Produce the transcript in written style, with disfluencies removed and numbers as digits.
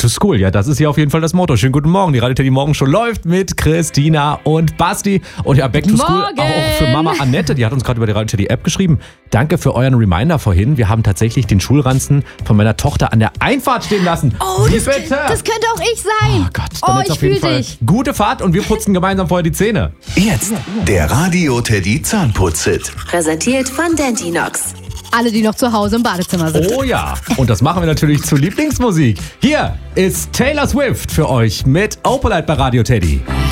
to School. Ja, das ist hier auf jeden Fall das Motto. Schönen guten Morgen. Die Radio Teddy Morgen schon läuft mit Christina und Basti. Und ja, Back to School auch für Mama Annette. Die hat uns gerade über die Radio Teddy App geschrieben. Danke für euren Reminder vorhin. Wir haben tatsächlich den Schulranzen von meiner Tochter an der Einfahrt stehen lassen. Oh, das könnte auch ich sein. Oh Gott, dann jetzt auf jeden Fall gute Fahrt und wir putzen gemeinsam vorher die Zähne. Jetzt der Radio Teddy Zahnputz-Hit. Präsentiert von Dentinox. Alle, die noch zu Hause im Badezimmer sind. Oh ja, und das machen wir natürlich zu Lieblingsmusik. Hier ist Taylor Swift für euch mit Opalite bei Radio Teddy.